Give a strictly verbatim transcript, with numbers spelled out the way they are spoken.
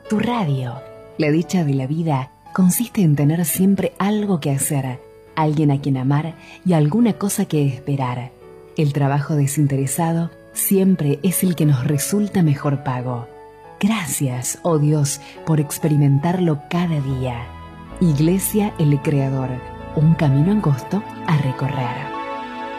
Tu radio. La dicha de la vida consiste en tener siempre algo que hacer, alguien a quien amar y alguna cosa que esperar. El trabajo desinteresado siempre es el que nos resulta mejor pago. Gracias, oh Dios, por experimentarlo cada día. Iglesia El Creador, un camino angosto a recorrer.